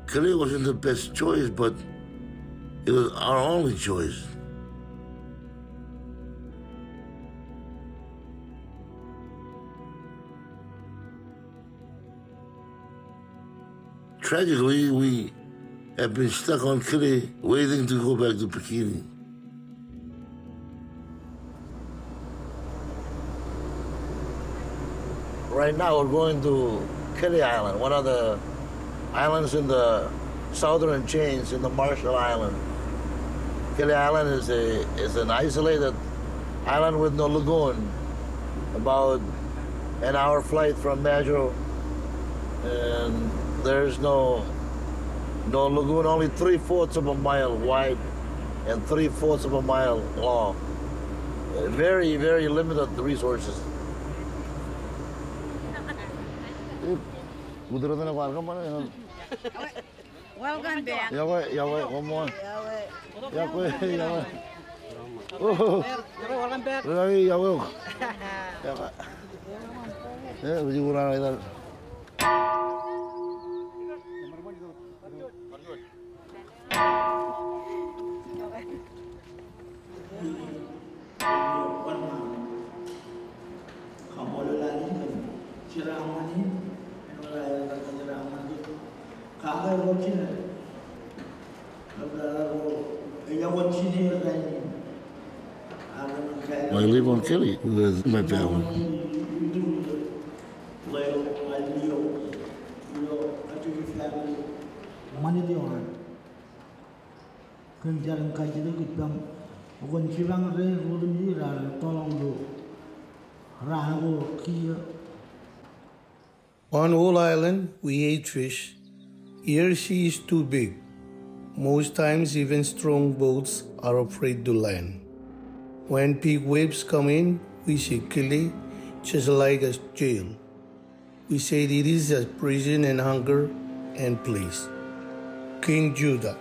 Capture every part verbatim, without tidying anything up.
Kili wasn't the best choice, but it was our only choice. Tragically, we have been stuck on Kili, waiting to go back to Bikini. Right now, we're going to Kili Island, one of the islands in the southern chains in the Marshall Island. Kili Island is a is an isolated island with no lagoon, about an hour flight from Majuro, and there's no no lagoon, only three-fourths of a mile wide and three-fourths of a mile long. Very, very limited resources. Welcome back. Yahweh, Yahweh, one more. Yahweh, Yahweh. Oh, Welcome back. Yahweh, Yahweh. Yeah, would you run like that? I live on Kili with my family. On Whole Island, we ate fish. Here she is too big. Most times, even strong boats are afraid to land. When big waves come in, we see Kili just like a jail. We say it is a prison and hunger and place. King Judah.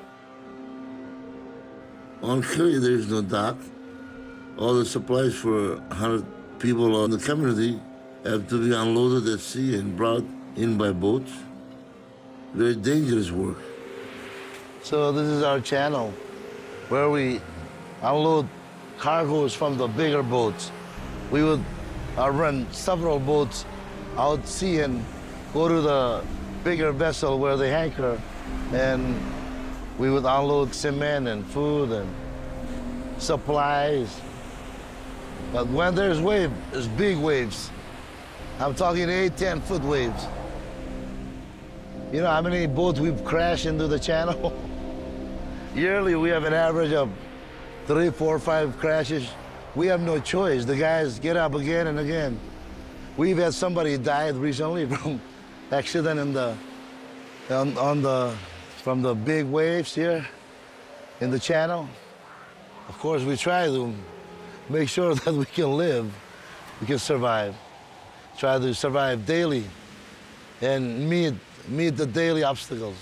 On Kili, there's no dock. All the supplies for one hundred people in the community have to be unloaded at sea and brought in by boats. Very dangerous work. So this is our channel where we unload cargoes from the bigger boats. We would uh, run several boats out at sea and go to the bigger vessel where they anchor, and we would unload cement and food and supplies. But when there's wave, there's big waves. I'm talking eight, ten foot waves. You know how many boats we've crashed into the channel? Yearly, we have an average of three, four, five crashes. We have no choice. The guys get up again and again. We've had somebody died recently from accident in the, on, on the, from the big waves here in the channel. Of course, we try to make sure that we can live, we can survive. Try to survive daily and meet, meet the daily obstacles.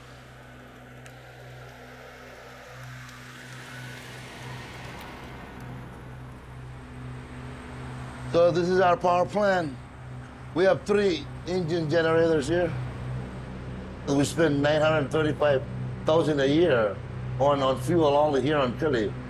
So this is our power plant. We have three engine generators here. We spend nine hundred thirty-five thousand dollars a year on, on fuel only here on Kili.